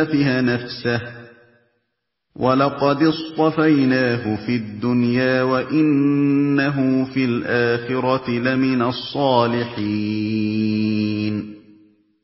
فِيهَا نَفْسَهُ وَلَقَدِ اصْطَفَيْنَاهُ فِي الدُّنْيَا وَإِنَّهُ فِي الْآخِرَةِ لَمِنَ الصَّالِحِينَ